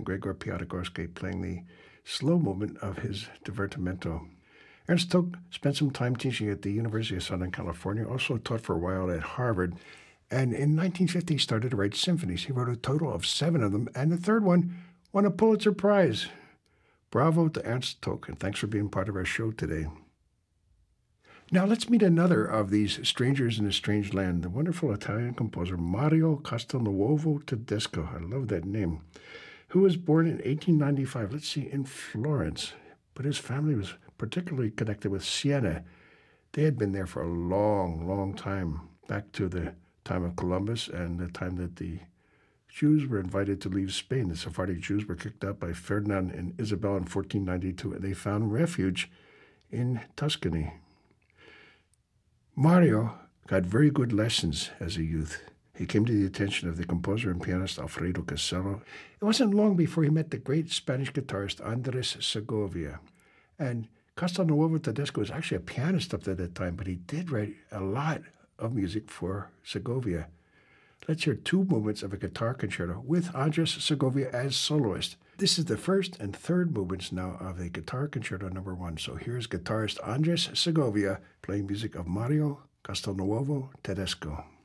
and Gregor Piatigorsky playing the slow movement of his divertimento. Ernst Todt spent some time teaching at the University of Southern California, also taught for a while at Harvard, and in 1950 he started to write symphonies. He wrote a total of 7 of them, and the third one won a Pulitzer Prize. Bravo to Ernst Todt, and thanks for being part of our show today. Now let's meet another of these strangers in a strange land, the wonderful Italian composer Mario Castelnuovo Tedesco. I love that name. Who was born in 1895, let's see, in Florence. But his family was particularly connected with Siena. They had been there for a long, long time, back to the time of Columbus and the time that the Jews were invited to leave Spain. The Sephardic Jews were kicked out by Ferdinand and Isabel in 1492, and they found refuge in Tuscany. Mario got very good lessons as a youth. He came to the attention of the composer and pianist Alfredo Casello. It wasn't long before he met the great Spanish guitarist Andres Segovia. And Castelnuovo Tedesco was actually a pianist up to that time, but he did write a lot of music for Segovia. Let's hear 2 movements of a guitar concerto with Andres Segovia as soloist. This is the first and third movements now of a guitar concerto number 1. So here's guitarist Andres Segovia playing music of Mario Castelnuovo Tedesco.